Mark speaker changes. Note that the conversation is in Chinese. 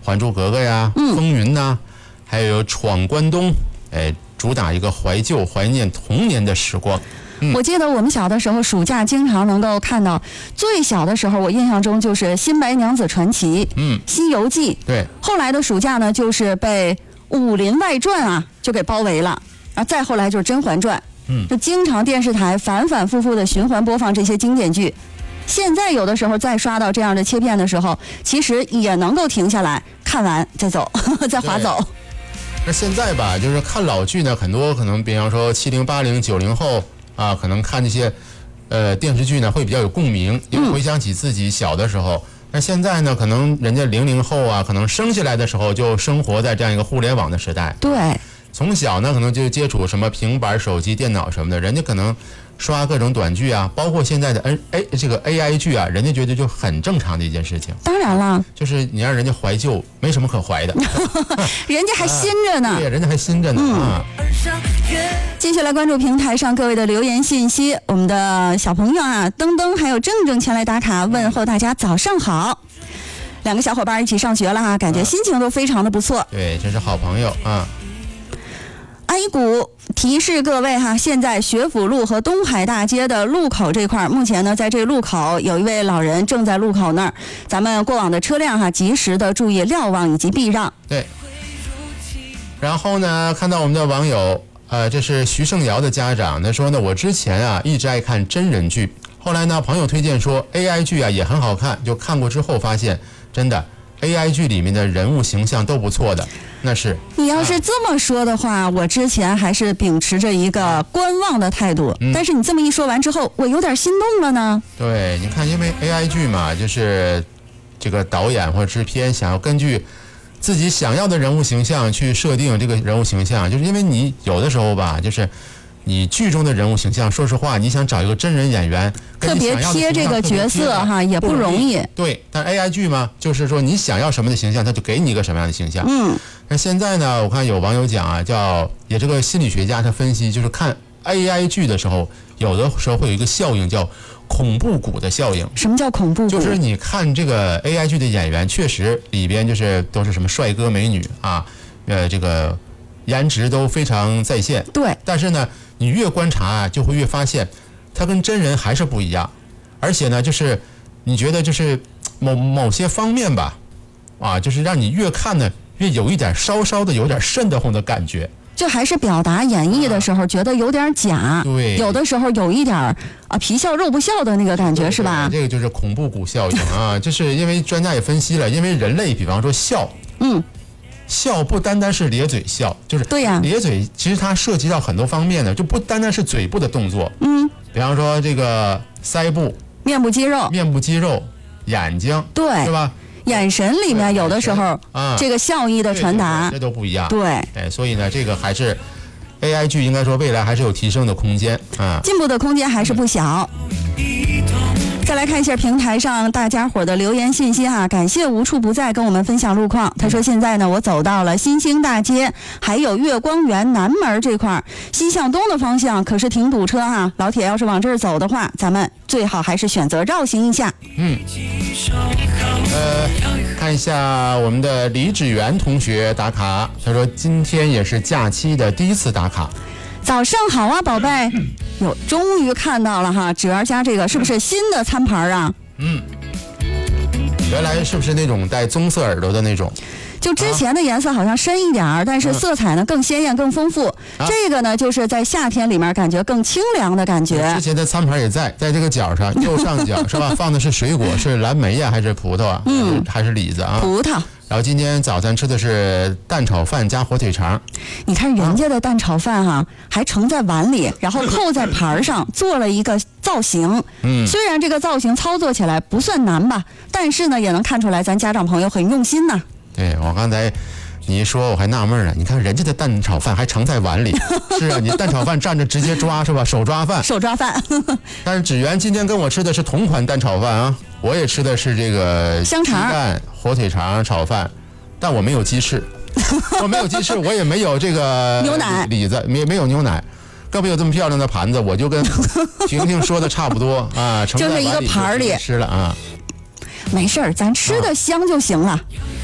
Speaker 1: 还珠格格》呀、风云呐，还有闯关东，主打一个怀旧怀念童年的时光。
Speaker 2: 我记得我们小的时候暑假经常能够看到，最小的时候我印象中就是《新白娘子传奇》、西游记，
Speaker 1: 对。
Speaker 2: 后来的暑假呢，就是被《武林外传》啊就给包围了，然后再后来就是《甄嬛传》，就经常电视台反反复复的循环播放这些经典剧。现在有的时候再刷到这样的切片的时候，其实也能够停下来看完再走，再划走。
Speaker 1: 那现在吧，就是看老剧呢，很多可能比方说70、80、90后啊，可能看这些电视剧呢会比较有共鸣，因为回想起自己小的时候。那现在呢，可能人家00后啊，可能生下来的时候就生活在这样一个互联网的时代。
Speaker 2: 对，
Speaker 1: 从小呢可能就接触什么平板、手机、电脑什么的，人家可能刷各种短剧啊，包括现在的这个 AI 剧啊，人家觉得就很正常的一件事情。
Speaker 2: 当然了，
Speaker 1: 就是你让人家怀旧，没什么可怀的，
Speaker 2: 人家还新着呢。
Speaker 1: 对，人家还新着呢啊。
Speaker 2: 继续来关注平台上各位的留言信息，我们的小朋友啊，登登还有正正前来打卡问候大家早上好。两个小伙伴一起上学了哈，感觉心情都非常的不错。
Speaker 1: 对，这是好朋友啊。
Speaker 2: 阿依古提示各位哈，现在学府路和东海大街的路口这块，目前呢在这路口有一位老人正在路口那儿，咱们过往的车辆哈，及时的注意瞭望以及避让。
Speaker 1: 对。然后呢，看到我们的网友，这是徐胜尧的家长，他说呢，我之前啊一直爱看真人剧，后来呢朋友推荐说 AI 剧啊也很好看，就看过之后发现，真的 AI 剧里面的人物形象都不错的。那是
Speaker 2: 你要是这么说的话，我之前还是秉持着一个观望的态度，但是你这么一说完之后，我有点心动了呢。
Speaker 1: 对，你看，因为 AI 剧嘛，就是这个导演或者制片想要根据自己想要的人物形象去设定这个人物形象，就是因为你有的时候吧，就是你剧中的人物形象，说实话，你想找一个真人演员
Speaker 2: 特别贴这个角色哈，也不容易。
Speaker 1: 对，但 AI 剧嘛，就是说你想要什么的形象，他就给你一个什么样的形象。那现在呢，我看有网友讲啊，也这个心理学家他分析，就是看 AI 剧的时候，有的时候会有一个效应叫恐怖谷的效应。
Speaker 2: 什么叫恐怖谷？
Speaker 1: 就是你看这个 AI 剧的演员，确实里边就是都是什么帅哥美女啊，这个颜值都非常在线。
Speaker 2: 对。
Speaker 1: 但是呢，你越观察啊，就会越发现，他跟真人还是不一样。而且呢，就是你觉得就是某些方面吧，啊，就是让你越看呢，越有一点稍稍的有点瘆得慌的感觉。
Speaker 2: 就还是表达演绎的时候觉得有点假，
Speaker 1: 对，
Speaker 2: 有的时候有一点皮笑肉不笑的那个感觉，是吧？
Speaker 1: 这个就是恐怖谷效应啊，就是因为专家也分析了，因为人类比方说笑，笑不单单是咧嘴笑，就是
Speaker 2: 对呀，
Speaker 1: 咧嘴其实它涉及到很多方面的，就不单单是嘴部的动作，比方说这个腮部、
Speaker 2: 面部肌肉、
Speaker 1: 眼睛，
Speaker 2: 对，
Speaker 1: 是吧？
Speaker 2: 眼神里面有的时候这个笑意的传达，
Speaker 1: 这都不一样。
Speaker 2: 对，
Speaker 1: 所以呢，这个还是 AI 剧应该说未来还是有提升的空间啊，
Speaker 2: 进步的空间还是不小。再来看一下平台上大家伙的留言信息哈，感谢无处不在跟我们分享路况。他说现在呢，我走到了新兴大街，还有月光园南门这块，西向东的方向可是挺堵车哈。老铁要是往这儿走的话，咱们最好还是选择绕行一下。
Speaker 1: 看一下我们的李芷媛同学打卡，他说今天也是假期的第一次打卡。
Speaker 2: 早上好啊，宝贝！终于看到了哈，芷媛家这个是不是新的餐盘啊？
Speaker 1: 原来是不是那种带棕色耳朵的那种？
Speaker 2: 就之前的颜色好像深一点但是色彩呢更鲜艳、更丰富。这个呢，就是在夏天里面感觉更清凉的感觉。
Speaker 1: 之前的餐盘也在这个角上，右上角是吧？放的是水果，是蓝莓呀，还是葡萄啊？还是李子啊？
Speaker 2: 葡萄。
Speaker 1: 然后今天早餐吃的是蛋炒饭加火腿肠。
Speaker 2: 你看人家的蛋炒饭哈，还盛在碗里，然后扣在盘上，做了一个造型。虽然这个造型操作起来不算难吧，但是呢，也能看出来咱家长朋友很用心呐。
Speaker 1: 对，我刚才你一说我还纳闷呢，你看人家的蛋炒饭还盛在碗里，是啊，你蛋炒饭站着直接抓是吧？手抓饭。但是芷媛今天跟我吃的是同款蛋炒饭啊，我也吃的是这个
Speaker 2: 香肠、
Speaker 1: 鸡蛋、火腿肠炒饭，但我没有鸡翅，我也没有这个
Speaker 2: 牛奶、
Speaker 1: 李子，没有牛奶。更没有这么漂亮的盘子，我就跟婷婷说的差不多啊，盛在碗里
Speaker 2: 就是一个盘里
Speaker 1: 吃了啊。
Speaker 2: 没事儿，咱吃的香就行了。